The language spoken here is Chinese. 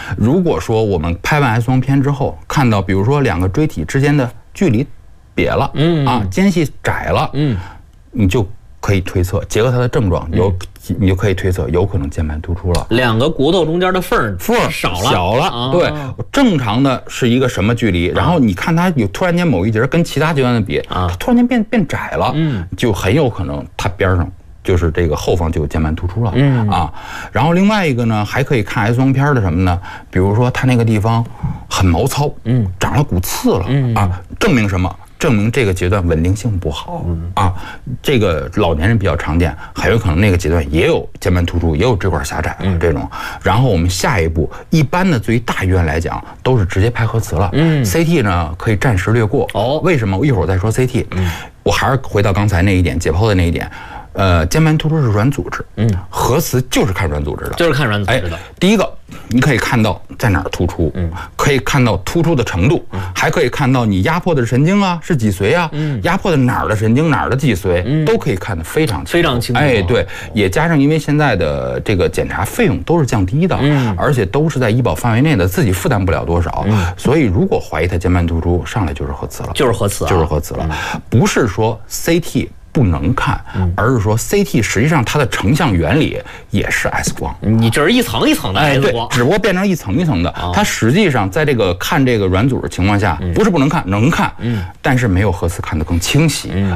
如果说我们拍完 X 光片之后，看到比如说两个椎体之间的距离瘪了，间隙窄了，你就可以推测，结合它的症状，你就可以推测有可能间盘突出了。 两个骨头中间的缝儿小了， 对，正常的是一个什么距离？然后你看它有突然间某一节跟其他阶段的比，它突然间变窄了，就很有可能它边上就是这个后方就有间盘突出了，然后另外一个呢，还可以看 X 光片的什么呢？比如说它那个地方很毛糙，长了骨刺了，证明什么？证明这个阶段稳定性不好这个老年人比较常见，很有可能那个阶段也有间盘突出，也有椎管狭窄这种。然后我们下一步，一般的对于大医院来讲，都是直接拍核磁了。CT 呢可以暂时略过。为什么？我一会儿再说 CT。我还是回到刚才那一点，解剖的那一点。间盘突出是软组织，核磁就是看软组织的， 就是看软组织的。 第一个，你可以看到在哪儿突出，可以看到突出的程度，还可以看到你压迫的神经啊是几髓啊，压迫的哪儿的神经哪儿的几髓，都可以看得非常清楚。对，也加上因为现在的这个检查费用都是降低的，而且都是在医保范围内的，自己负担不了多少，所以如果怀疑它间盘突出，上来就是核磁了，就是核磁了，不是说 CT。不能看，而是说 CT 实际上它的成像原理也是 X 光， 你就是一层一层的 X 光， 只不过变成一层一层的。它实际上在这个看这个软组的情况下，不是不能看，能看，但是没有核磁看得更清晰。